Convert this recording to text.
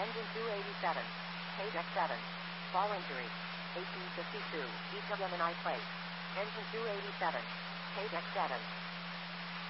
Engine 287. Page X7. Fall injury. 1852. East of Gemini Plate. Engine 287. Page X7.